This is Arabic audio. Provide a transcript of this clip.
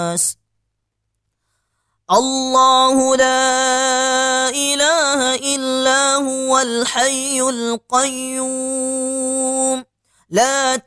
الناس الله لا إله إلا هو الحي القيوم لا